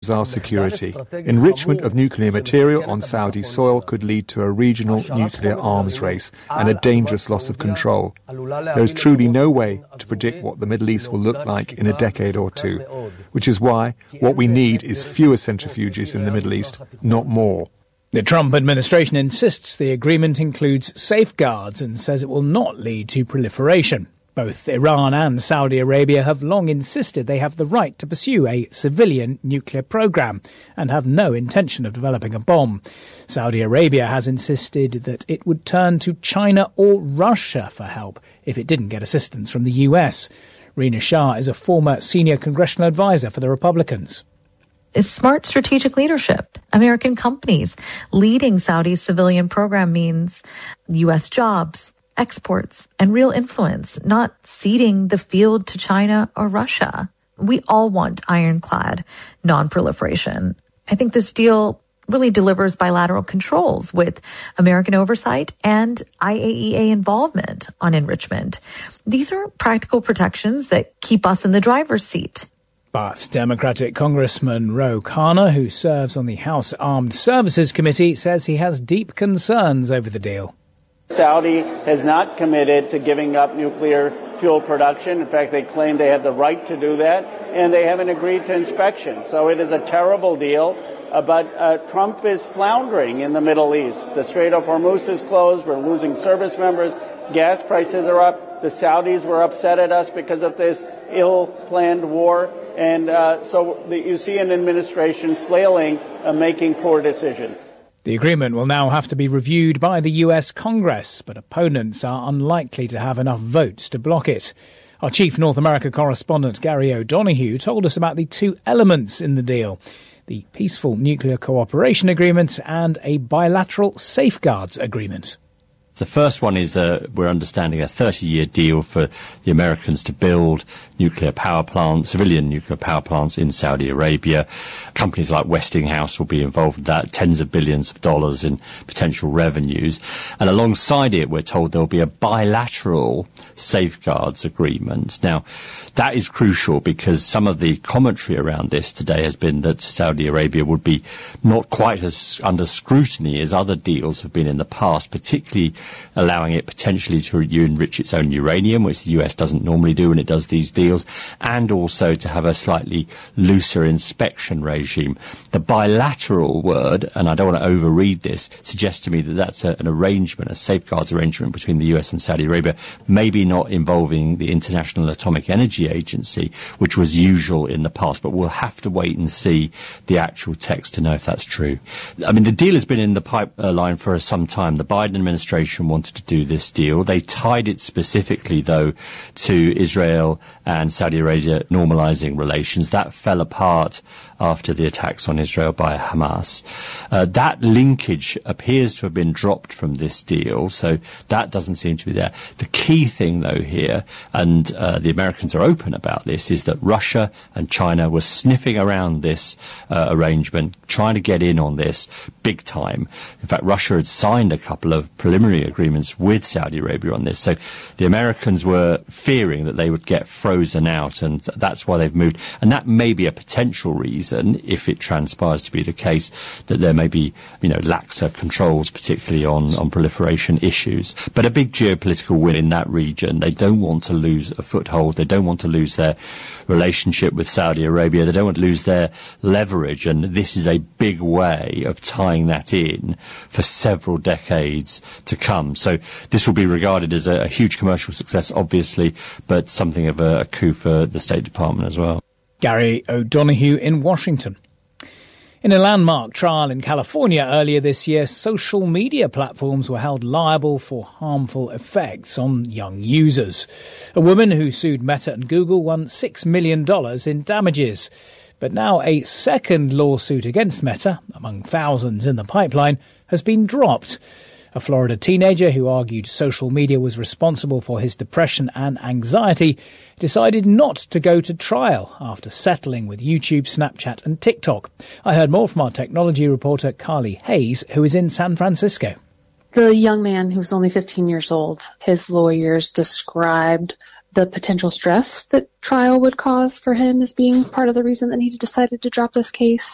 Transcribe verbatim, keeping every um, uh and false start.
our security. Enrichment of nuclear material on Saudi soil could lead to a regional nuclear arms race and a dangerous loss of control. There is truly no way to predict what the Middle East will look like in a decade or two, which is why what we need is fewer centrifuges in the Middle East, not more. The Trump administration insists the agreement includes safeguards and says it will not lead to proliferation. Both Iran and Saudi Arabia have long insisted they have the right to pursue a civilian nuclear program and have no intention of developing a bomb. Saudi Arabia has insisted that it would turn to China or Russia for help if it didn't get assistance from the U S. Rina Shah is a former senior congressional advisor for the Republicans. It's smart strategic leadership. American companies leading Saudi's civilian program means U S jobs, exports, and real influence, not ceding the field to China or Russia. We all want ironclad non-proliferation. I think this deal really delivers bilateral controls with American oversight and I A E A involvement on enrichment. These are practical protections that keep us in the driver's seat. But Democratic Congressman Ro Khanna, who serves on the House Armed Services Committee, says he has deep concerns over the deal. Saudi has not committed to giving up nuclear fuel production. In fact, they claim they have the right to do that, and they haven't agreed to inspection. So it is a terrible deal. Uh, but uh, Trump is floundering in the Middle East. The Strait of Hormuz is closed. We're losing service members. Gas prices are up. The Saudis were upset at us because of this ill-planned war. And uh, so the, you see an administration flailing, uh, making poor decisions. The agreement will now have to be reviewed by the U S Congress, but opponents are unlikely to have enough votes to block it. Our chief North America correspondent Gary O'Donoghue told us about the two elements in the deal: the Peaceful Nuclear Cooperation Agreement and a bilateral safeguards agreement. The first one is, uh, we're understanding, a thirty-year deal for the Americans to build nuclear power plants, civilian nuclear power plants in Saudi Arabia. Companies like Westinghouse will be involved in that, tens of billions of dollars in potential revenues. And alongside it, we're told there'll be a bilateral safeguards agreement. Now, that is crucial because some of the commentary around this today has been that Saudi Arabia would be not quite as under scrutiny as other deals have been in the past, particularly allowing it potentially to enrich its own uranium, which the U S doesn't normally do when it does these deals, and also to have a slightly looser inspection regime. The bilateral word, and I don't want to overread this, suggests to me that that's a, an arrangement, a safeguards arrangement between the U S and Saudi Arabia, maybe not involving the International Atomic Energy Agency, which was usual in the past, but we'll have to wait and see the actual text to know if that's true. I mean, the deal has been in the pipeline for some time. The Biden administration wanted to do this deal. They tied it specifically, though, to Israel and Saudi Arabia normalizing relations. That fell apart after the attacks on Israel by Hamas. Uh, that linkage appears to have been dropped from this deal, so that doesn't seem to be there. The key thing, though, here, and uh, the Americans are open about this, is that Russia and China were sniffing around this uh, arrangement, trying to get in on this big time. In fact, Russia had signed a couple of preliminary agreements with Saudi Arabia on this, so the Americans were fearing that they would get frozen out, and that's why they've moved. And that may be a potential reason, if it transpires to be the case, that there may be, you know, laxer controls, particularly on, on proliferation issues. But a big geopolitical win in that region. They don't want to lose a foothold. They don't want to lose their relationship with Saudi Arabia. They don't want to lose their leverage. And this is a big way of tying that in for several decades to come. So this will be regarded as a, a huge commercial success, obviously, but something of a, a coup for the State Department as well. Gary O'Donoghue in Washington. In a landmark trial in California earlier this year, social media platforms were held liable for harmful effects on young users. A woman who sued Meta and Google won six million dollars in damages. But now a second lawsuit against Meta, among thousands in the pipeline, has been dropped. A Florida teenager who argued social media was responsible for his depression and anxiety decided not to go to trial after settling with YouTube, Snapchat and TikTok. I heard more from our technology reporter Carly Hayes, who is in San Francisco. The young man, who's only fifteen years old, his lawyers described the potential stress that trial would cause for him as being part of the reason that he decided to drop this case.